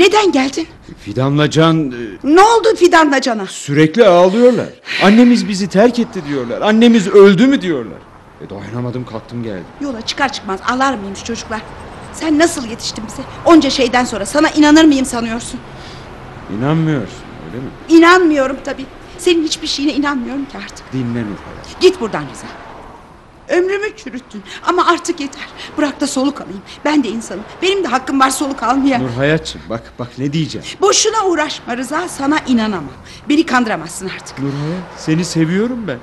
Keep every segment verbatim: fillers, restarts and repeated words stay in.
Neden geldin? Fidan'la Can... Ne oldu Fidan'la Can'a? Sürekli ağlıyorlar. Annemiz bizi terk etti diyorlar. Annemiz öldü mü diyorlar. E dayanamadım, kalktım geldim. Yola çıkar çıkmaz ağlar mıymış çocuklar? Sen nasıl yetiştin bize? Onca şeyden sonra sana inanır mıyım sanıyorsun? İnanmıyorsun öyle mi? İnanmıyorum tabii. Senin hiçbir şeyine inanmıyorum ki artık. Dinle Nurhayat. Git buradan Rıza. Ömrümü çürüttün ama artık yeter. Bırak da soluk alayım. Ben de insanım. Benim de hakkım var soluk almaya. Nurhayatçığım bak bak ne diyeceğim. Boşuna uğraşma Rıza, sana inanamam. Beni kandıramazsın artık. Nurhayat, seni seviyorum ben.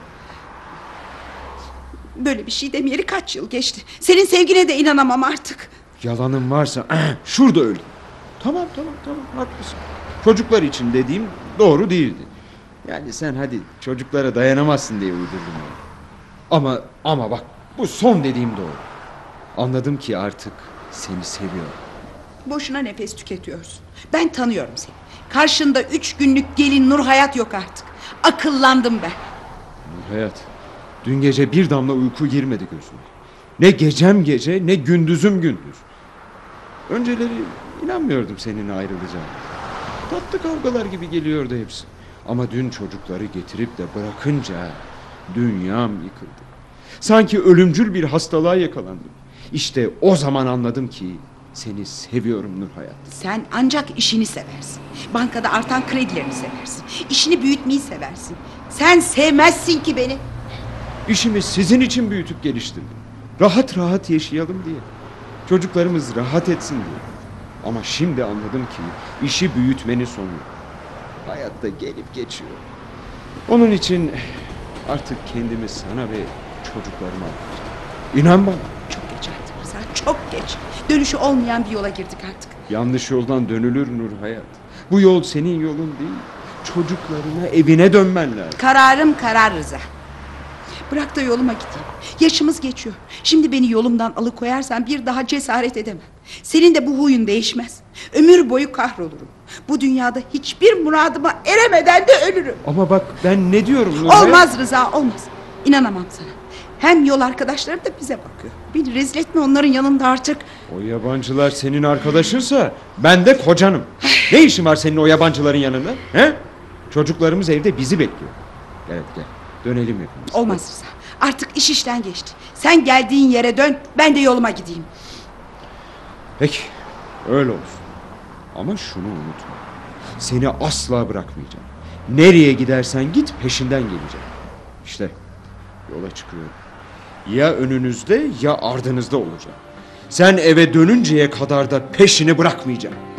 Böyle bir şey demeyeli kaç yıl geçti. Senin sevgine de inanamam artık. Yalanın varsa şurada öldüm. Tamam tamam tamam haklısın. Çocuklar için dediğim doğru değildi. Yani sen hadi çocuklara dayanamazsın diye uydurdun onu. Ama ama bak bu son dediğim doğru. Anladım ki artık seni seviyorum. Boşuna nefes tüketiyorsun. Ben tanıyorum seni. Karşında üç günlük gelin Nurhayat yok artık. Akıllandım ben. Nurhayat, dün gece bir damla uyku girmedi gözüme. Ne gecem gece ne gündüzüm gündüz. Önceleri inanmıyordum seninle ayrılacağına. Tatlı kavgalar gibi geliyordu hepsi. Ama dün çocukları getirip de bırakınca dünyam yıkıldı. Sanki ölümcül bir hastalığa yakalandım. İşte o zaman anladım ki seni seviyorum Nurhayat. Sen ancak işini seversin. Bankada artan kredilerini seversin. İşini büyütmeyi seversin. Sen sevmezsin ki beni. İşimi sizin için büyütüp geliştirdim. Rahat rahat yaşayalım diye. Çocuklarımız rahat etsin diye. Ama şimdi anladım ki işi büyütmenin sonu hayatta gelip geçiyor. Onun için artık kendimi sana ve çocuklarıma adayacağım. İnan bana. Çok geç artık Rıza, çok geç. Dönüşü olmayan bir yola girdik artık. Yanlış yoldan dönülür Nurhayat. Bu yol senin yolun değil. Çocuklarına, evine dönmen lazım. Kararım karar Rıza. Bırak da yoluma gideyim. Yaşımız geçiyor. Şimdi beni yolumdan alıkoyarsan bir daha cesaret edemem. Senin de bu huyun değişmez. Ömür boyu kahrolurum. Bu dünyada hiçbir muradıma eremeden de ölürüm. Ama bak ben ne diyorum Nurhayat? Olmaz Rıza, olmaz. İnanamam sana. Hem yol arkadaşlarım da bize bakıyor. Beni rezil etme onların yanında artık. O yabancılar senin arkadaşınsa ben de kocanım. Ne işin var senin o yabancıların yanında? He? Çocuklarımız evde bizi bekliyor. Evet gel dönelim hepimiz. Olmaz Rıza. Artık iş işten geçti. Sen geldiğin yere dön, ben de yoluma gideyim. Peki öyle olsun. Ama şunu unutma. Seni asla bırakmayacağım. Nereye gidersen git peşinden geleceğim. İşte yola çıkıyorum. Ya önünüzde ya ardınızda olacağım. Sen eve dönünceye kadar da peşini bırakmayacağım.